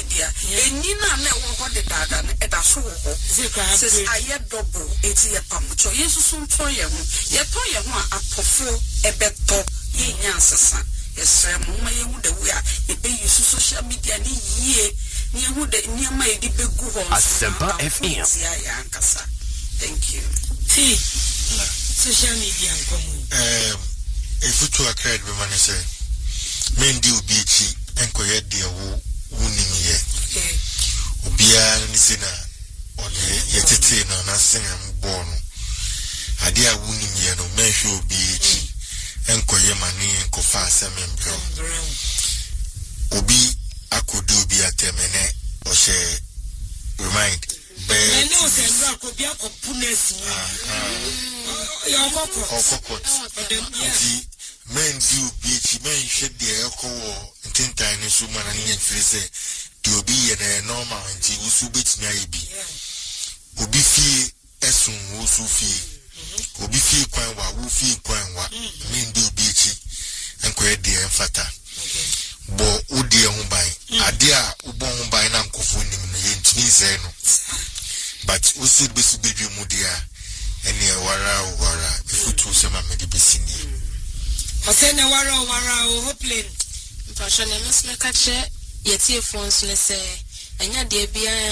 media enina na wo ho de dada na eda so wo says aye double eti ye pamucho yesusu nto ye ho ye to ye ho apofo ebeto ye nyansesa yesre mo ma ye hu de we a e be use social media ni yie ni hu de ni ma ye di begu ho Asempa FM ya ankasa. Thank you. See social media nkomo efutu akred be man say mendi obi echi enkoye de wo wunimiye obia ni sina ode yetete no na sina mbo no ade a wunimiye no menhwe obi echi enkoye mani enkofa asemembro obi akodo obi atemene o she remind be no se ndo akobi akopunesi ya okoko men do beach men shed the echo tintan so man and freeze to be a normal until we so bit me be obi fie esun wo so fie obi fie kwan wa wo fie kwan wa men do beach enko de enfata bo odi ehun ban ade a ubo hun ban na nkofo nim no yentimi ze no but we see be bedwe mu dia ene wara ifutu se ma me de besini Osene wara o hopelin mpasho na mesme kache yetie phones ne se enya de bia